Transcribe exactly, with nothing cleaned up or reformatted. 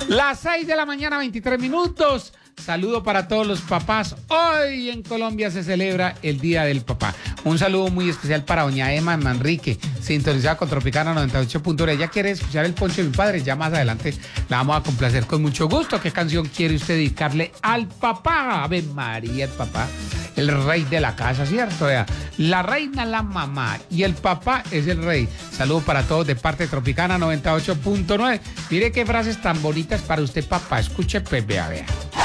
Las seis de la mañana, veintitrés minutos. Saludo para todos los papás. Hoy en Colombia se celebra el Día del Papá. Un saludo muy especial para doña Emma Manrique, sintonizada con Tropicana noventa y ocho punto uno. Ella quiere escuchar el ponche de mi padre. Ya más adelante la vamos a complacer con mucho gusto. ¿Qué canción quiere usted dedicarle al papá? Ave María, el papá, el rey de la casa, ¿cierto? Vea, la reina, la mamá, y el papá es el rey. Saludo para todos de parte de Tropicana noventa y ocho punto nueve. Mire qué frases tan bonitas para usted, papá. Escuche, pues, vea, vea.